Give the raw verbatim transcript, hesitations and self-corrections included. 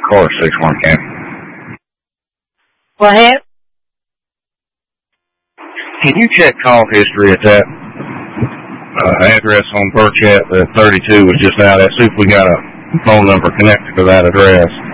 Car six one County. Go ahead. Can you check call history at that uh, address on Burchett? The thirty-two was just out at. See if we got a phone number connected to that address.